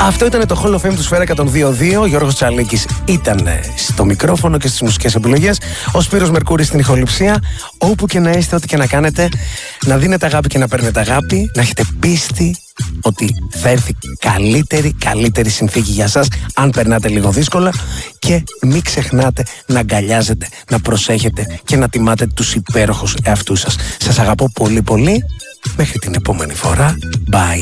Αυτό ήταν το Hall of Fame του Σφαίρα 102.2. Ο Γιώργος Τσαλίκης ήταν στο μικρόφωνο και στις μουσικές επιλογές. Ο Σπύρος Μερκούρης στην ηχοληψία. Όπου και να είστε, ό,τι και να κάνετε, να δίνετε αγάπη και να παίρνετε αγάπη. Να έχετε πίστη ότι θα έρθει καλύτερη συνθήκη για σας αν περνάτε λίγο δύσκολα. Και μην ξεχνάτε να αγκαλιάζετε, να προσέχετε και να τιμάτε τους υπέροχους εαυτούς σας. Σας αγαπώ πολύ πολύ. Μέχρι την επόμενη φορά. Bye.